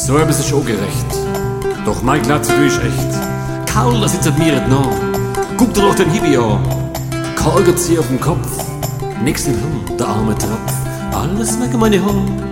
So etwas ist auch gerecht. Doch mein Glatze, du ist echt. Kaul, das sitzt mir nicht nach. Guck dir doch den Hibi an. Kaul geht sie auf den Kopf. Nix im Hirn, der arme Tropf. Alles wegen meine Haare.